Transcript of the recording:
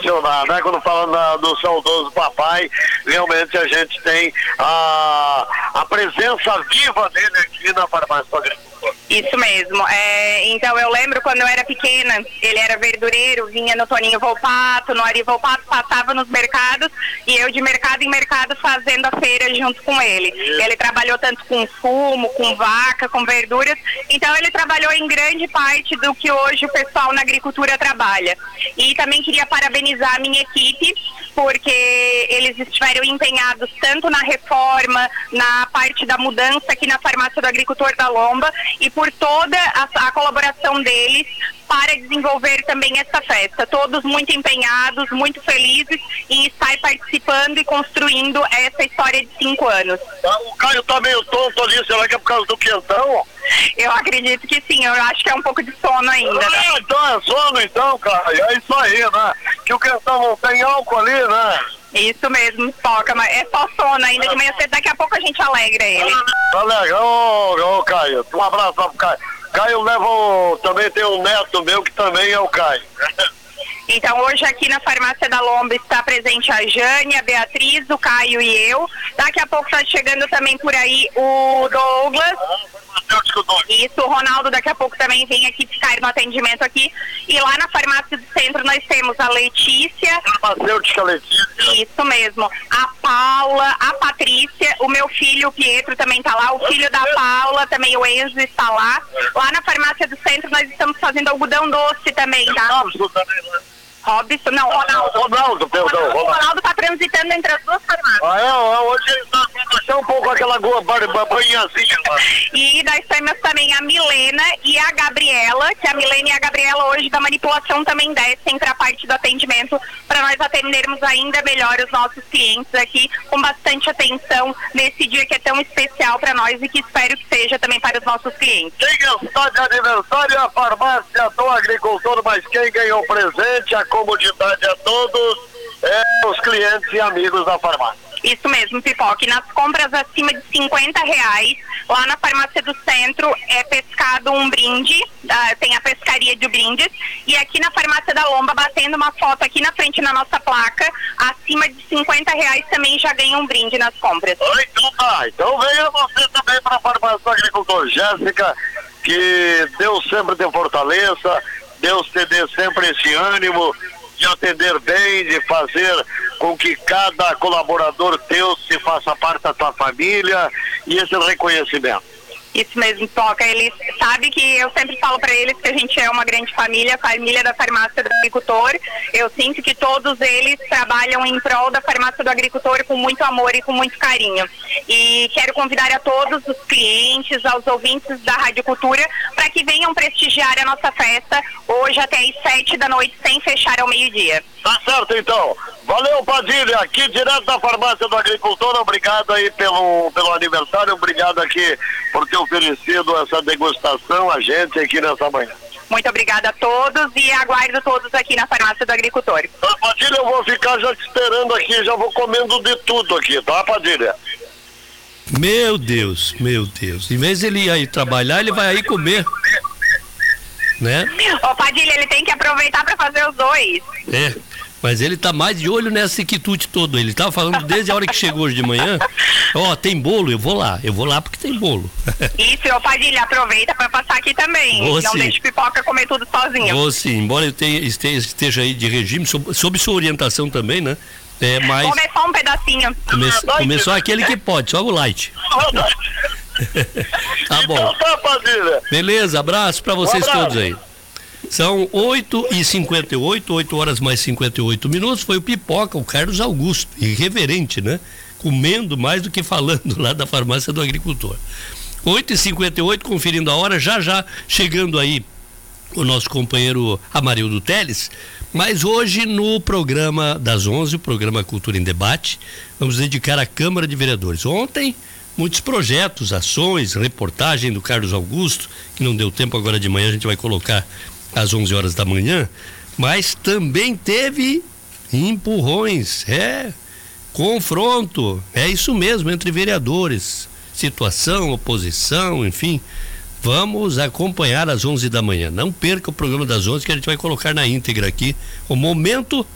emocionar, né? Quando fala do saudoso papai, realmente a gente tem a presença viva dele aqui na Farmácia do Agricultor. Isso mesmo. Então eu lembro quando eu era pequena, ele era verdureiro, vinha no Toninho Volpato, no Ari Volpato, passava nos mercados e eu de mercado em mercado fazendo a feira junto com ele. Ele trabalhou tanto com fumo, com vaca, com verduras, então ele trabalhou em grande parte do que hoje o pessoal na agricultura trabalha. E também queria parabenizar a minha equipe, porque eles estiveram empenhados tanto na reforma, na parte da mudança aqui na Farmácia do Agricultor da Lomba e por toda a colaboração deles para desenvolver também essa festa. Todos muito empenhados, muito felizes em estar participando e construindo essa história de 5 anos. O Caio tá meio tonto ali, será que é por causa do quentão? Eu acredito que sim, eu acho que é um pouco de sono ainda. Né? Então é sono então, Caio, é isso aí, né? Que o quentão não tem álcool ali, né? Isso mesmo, toca, mas é só sono ainda de manhã cedo, daqui a pouco a gente alegra ele. Alegra, ô Caio, um abraço pro Caio. Caio leva também tem um neto meu que também é o Caio. Então hoje aqui na Farmácia da Lomba está presente a Jane, a Beatriz, o Caio e eu. Daqui a pouco está chegando também por aí o Douglas. Isso, o Ronaldo daqui a pouco também vem aqui ficar no atendimento aqui. E lá na Farmácia do Centro nós temos a Letícia. Farmacêutica Letícia. Isso mesmo. A Paula, a Patrícia, o meu filho, o Pietro, também está lá. O filho da Paula, também o Enzo, está lá. Lá na Farmácia do Centro nós estamos fazendo algodão doce também, tá? Robson, não, Ronaldo. Ronaldo, perdão. O Ronaldo está transitando entre as duas farmácias. Hoje ele está um pouco aquela banhazinha. E nós temos também a Milena e a Gabriela, que a Milena e a Gabriela hoje da manipulação também descem para a parte do atendimento, para nós atendermos ainda melhor os nossos clientes aqui, com bastante atenção nesse dia que é tão especial para nós e que espero que seja também para os nossos clientes. Quem está de aniversário é a Farmácia do Agricultor, mas quem ganhou presente, a comodidade a todos, os clientes e amigos da farmácia. Isso mesmo, Pipoca. E nas compras acima de R$50, lá na Farmácia do Centro é pescado um brinde, tem a pescaria de brindes, e aqui na Farmácia da Lomba, batendo uma foto aqui na frente na nossa placa, acima de R$50 também já ganha um brinde nas compras. Então tá, então venha você também para a Farmácia do Agricultor. Jéssica, que Deus sempre te fortaleça, Deus te dê sempre esse ânimo de atender bem, de fazer com que cada colaborador teu se faça parte da tua família e esse reconhecimento. Isso mesmo, Toca. Eles sabem que eu sempre falo para eles que a gente é uma grande família, família da Farmácia do Agricultor. Eu sinto que todos eles trabalham em prol da Farmácia do Agricultor com muito amor e com muito carinho. E quero convidar a todos os clientes, aos ouvintes da Rádio Cultura, para que venham prestigiar a nossa festa hoje até às 7 da noite, sem fechar ao meio-dia. Tá certo, então. Valeu, Padilha, aqui direto da Farmácia do Agricultor. Obrigado aí pelo aniversário, obrigado aqui por ter oferecido essa degustação a gente aqui nessa manhã. Muito obrigada a todos e aguardo todos aqui na Farmácia do Agricultor. Tá, Padilha, eu vou ficar já te esperando aqui, já vou comendo de tudo aqui, tá, Padilha? Meu Deus. Em vez de ele ir aí trabalhar, ele vai aí comer. Né? Ô, Padilha, ele tem que aproveitar para fazer os dois. Mas ele tá mais de olho nessa quitute toda. Ele tava falando desde a hora que chegou hoje de manhã. Tem bolo, eu vou lá porque tem bolo. Isso, ô Padilha, aproveita para passar aqui também. Não deixe Pipoca comer tudo sozinho. Vou sim, embora eu esteja aí de regime, sob sua orientação também, né? Mas comer só um pedacinho. Comer só aquele que pode, só o light. Tá bom. Então tá, Padilha. Beleza, abraço pra vocês todos aí. São 8h58, 8 horas mais 58 minutos. Foi o Pipoca, o Carlos Augusto, irreverente, né? Comendo mais do que falando lá da Farmácia do Agricultor. 8h58, conferindo a hora, já chegando aí o nosso companheiro Amarildo Teles. Mas hoje no programa das 11, o programa Cultura em Debate, vamos dedicar à Câmara de Vereadores. Ontem, muitos projetos, ações, reportagem do Carlos Augusto, que não deu tempo agora de manhã, a gente vai colocar às 11 horas da manhã, mas também teve empurrões, confronto, é isso mesmo, entre vereadores, situação, oposição, enfim. Vamos acompanhar às 11 da manhã. Não perca o programa das 11, que a gente vai colocar na íntegra aqui o momento